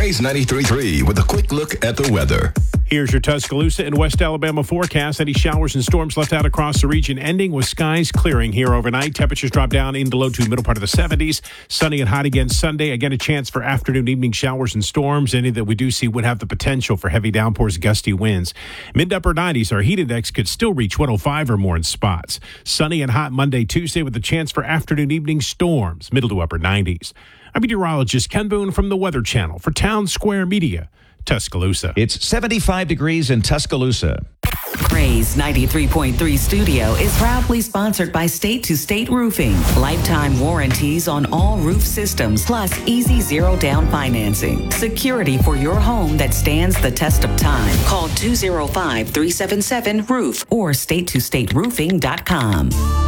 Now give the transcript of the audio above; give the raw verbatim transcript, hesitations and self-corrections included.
Praise ninety-three point three with a quick look at the weather. Here's your Tuscaloosa and West Alabama forecast. Any showers and storms left out across the region, ending with skies clearing here overnight. Temperatures drop down in the low to middle part of the seventies. Sunny and hot again Sunday. Again, a chance for afternoon, evening showers and storms. Any that we do see would have the potential for heavy downpours, gusty winds. Mid to upper nineties. Our heat index could still reach one oh five or more in spots. Sunny and hot Monday, Tuesday with a chance for afternoon, evening storms. Middle to upper nineties. I'm meteorologist Ken Boone from the Weather Channel for Town Square Media, Tuscaloosa. It's seventy-five degrees in Tuscaloosa. Praise ninety-three point three Studio is proudly sponsored by State to State Roofing. Lifetime warranties on all roof systems, plus easy zero down financing. Security for your home that stands the test of time. Call two oh five, three seven seven, roof or state to state roofing dot com.